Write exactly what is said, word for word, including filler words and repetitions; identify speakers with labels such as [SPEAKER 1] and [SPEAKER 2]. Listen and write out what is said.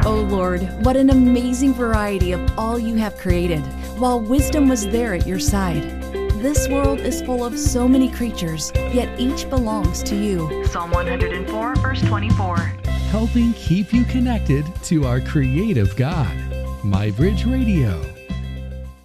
[SPEAKER 1] Oh Lord, what an amazing variety of all you have created, while wisdom was there at your side. This world is full of so many creatures, yet each belongs to you.
[SPEAKER 2] Psalm one hundred four, verse twenty-four.
[SPEAKER 3] Helping keep you connected to our creative God. MyBridge Radio.